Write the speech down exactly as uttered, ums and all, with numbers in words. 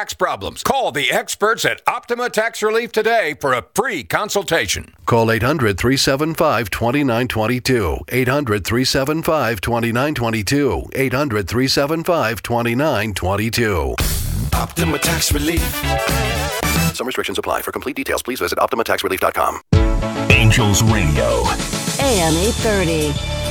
tax problems. Call the experts at Optima Tax Relief today for a free consultation. Call eight hundred, three seven five, two nine two two. eight hundred, three seven five, two nine two two. eight hundred, three seven five, two nine two two. Optima Tax Relief. Some restrictions apply. For complete details, please visit optima tax relief dot com. Angels Radio. A M eight thirty.